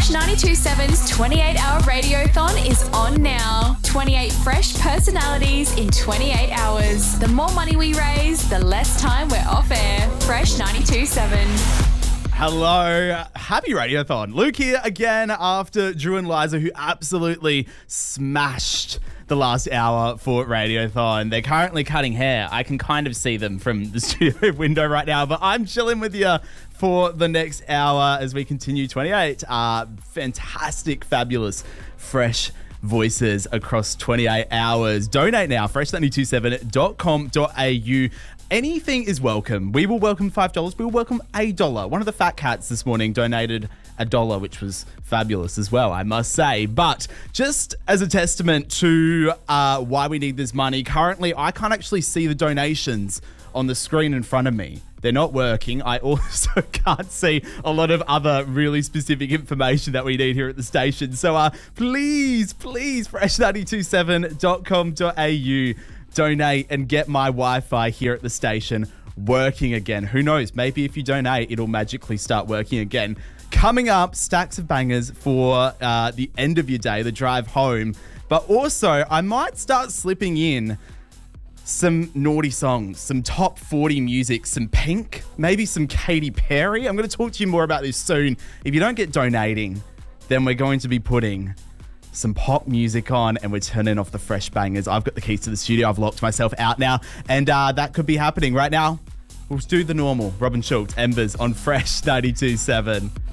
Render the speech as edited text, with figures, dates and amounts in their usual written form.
Fresh 92.7's 28-hour radiothon is on now. 28 fresh personalities in 28 hours. The more money we raise, the less time we're off air. Fresh 92.7. Hello, happy Radiothon. Luke here again after Drew and Liza, who absolutely smashed the last hour for Radiothon. They're currently cutting hair. I can kind of see them from the studio window right now, but I'm chilling with you for the next hour as we continue 28. Fantastic, fabulous, fresh voices across 28 hours. Donate now, fresh927.com.au. Anything is welcome. We will welcome $5. We will welcome $1. One of the fat cats this morning donated $1, which was fabulous as well, I must say. But just as a testament to why we need this money, currently I can't actually see the donations on the screen in front of me. They're not working. I also can't see a lot of other really specific information that we need here at the station. So please, fresh927.com.au. donate and get my Wi-Fi here at the station working again. Who knows? Maybe if you donate, it'll magically start working again. Coming up, stacks of bangers for the end of your day, the drive home. But also, I might start slipping in some naughty songs, some top 40 music, some Pink, maybe some Katy Perry. I'm going to talk to you more about this soon. If you don't get donating, then we're going to be putting some pop music on and we're turning off the fresh bangers. I've got the keys to the studio. I've locked myself out now, and that could be happening right now. We'll do the normal. Robin Schultz, Embers on Fresh 92.7.